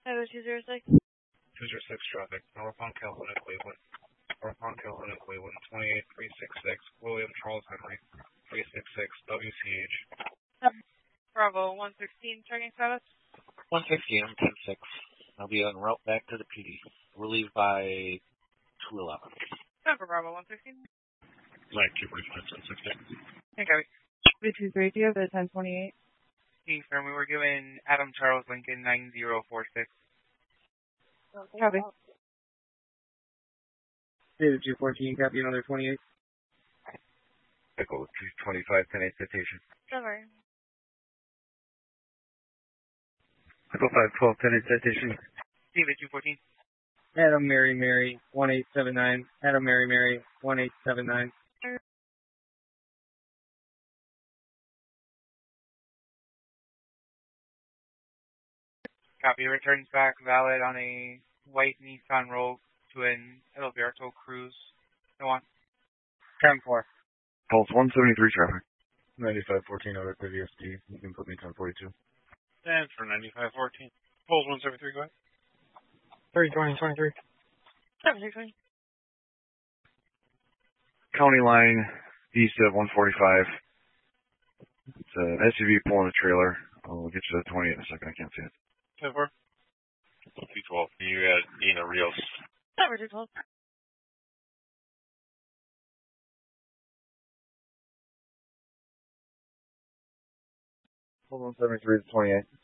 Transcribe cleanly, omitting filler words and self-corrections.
Highway 206. 206 traffic, North on Calhoun and Cleveland. North on Calhoun and Cleveland, 28366, William Charles Henry, 366, WCH. Bravo 116, checking status. 150, I'm 10-6. I'll be en route back to the PD. Relieved by 211. Number Bravo 116. Like 245, 1060. Hey, copy. 323, do you have the 1028? Hey, firm, we were given Adam Charles Lincoln 9046. Copy. David 214, copy another 28. Echo 225, 10-8 citation. Sorry. Echo 512, 10-8 citation. David 214. Adam Mary Mary 1879. Adam Mary Mary 1879. Copy, returns back valid on a white Nissan Rogue to an Alberto Cruz. Go on. 10-4. Pulse 173 traffic. 9514 out of the VSD. You can put me 1042. And for 9514. Pulse 173, go ahead. 320, 23. 763. County line east of 145. It's an SUV pulling a trailer. I'll get you to 20 in a second. I can't see it. 10-4. 212. You had Dina Rios. Number 212. Pulse 173 to 28.